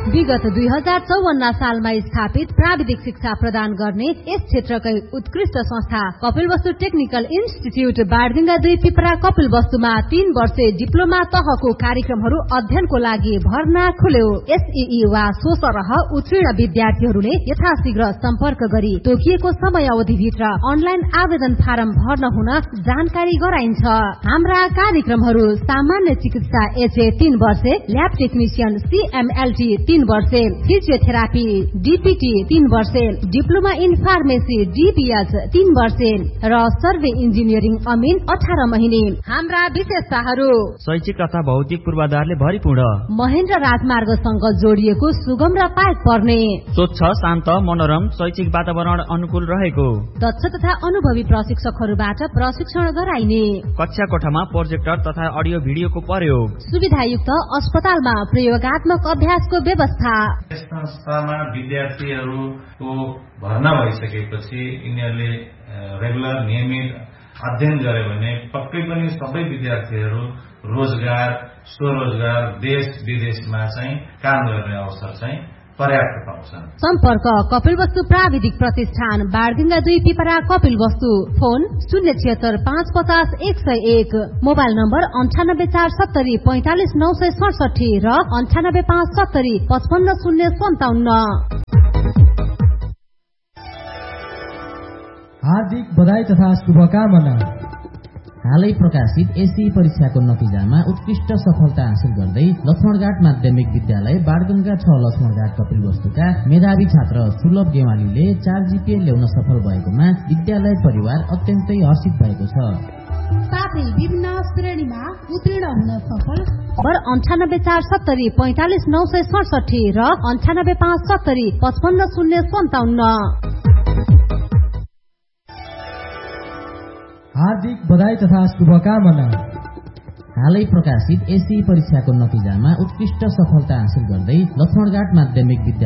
विगत 2054 सालमा स्थापित प्राविधिक शिक्षा प्रदान गर्ने यस क्षेत्रकै उत्कृष्ट संस्था कपिलवस्तु टेक्निकल इन्स्टिच्युट बारडुङ्गा 2 पिपरा कपिलवस्तुमा 3 वर्षे डिप्लोमा तहको कार्यक्रमहरू अध्ययनको लागि भर्ना खुल्यो। एसईई वा सोसरह उत्तीर्ण विद्यार्थीहरूले यथाशीघ्र सम्पर्क गरी तोकिएको समयावधिभित्र अनलाइन आवेदन फारम भर्न हुन जानकारी गराइन्छ। हाम्रा कार्यक्रमहरू सामान्य चिकित्सा एचए 3 वर्षे, ल्याब टेक्निशियन सीएमएलटी 3 वर्षे, फिजियोथेरापी डीपीटी 3 वर्षे, डिप्लोमा इन फार्मेसी डीपीएच 3 वर्षे र सर्वे इन्जिनियरिङ अमिन 18 महिने। हाम्रा विशेषताहरू: शैक्षिक तथा भौतिक पूर्वाधारले भरिपूर्ण, महेन्द्र राजमार्गसँग जोडिएको सुगम र पाइक पर्ने, स्वच्छ शान्त मनोरम शैक्षिक वातावरण अनुकूल रहेको, दक्ष तथा अनुभवी प्रशिक्षकहरूबाट प्रशिक्षण गराइने, कक्षा कोठामा प्रोजेक्टर तथा अडियो भिडियोको प्रयोग, सुविधायुक्त अस्पतालमा प्रयोगात्मक अभ्यासको व्यवस्था। यस संस्थामा विद्यार्थीहरूको भर्ना भइसकेपछि यिनीहरूले रेगुलर नियमित अध्ययन गरे भने पक्कै पनि सबै विद्यार्थीहरू रोजगार, स्वरोजगार, देश विदेशमा चाहिँ काम गर्ने अवसर चाहिँ पर्याप्त पाउँछन्। सम्पर्क कपिलवस्तु प्राविधिक प्रतिष्ठान बारडुङ्गा 2 Pipra Kapilvastu. Phone 076 550 101, mobile number 98470 45 967 र 98570 55 057। हार्दिक बधाई तथा शुभकामना। हालै प्रकाशित एसई परीक्षाको नतिजामा उत्कृष्ट सफलता हासिल गर्दै लक्ष्मणघाट माध्यमिक विद्यालय बारडुङ्गा 6 लक्ष्मणघाट कपिलवस्तुका मेधावी छात्र सुलभ गेवालीले 4 जीपीए ल्याउन सफल भएकोमा विद्यालय परिवार अत्यन्तै हर्षित भएको छ। साथै विभिन्न श्रेणीमा उत्तीर्ण हुन सफल 98470 45 967 र 98570 55 057। हार्दिक बधाई तथा शुभकामना। हालै प्रकाशित एसई परीक्षाको नतिजामा उत्कृष्ट सफलता हासिल गर्दै लक्ष्मणघाट माध्यमिक विद्यालय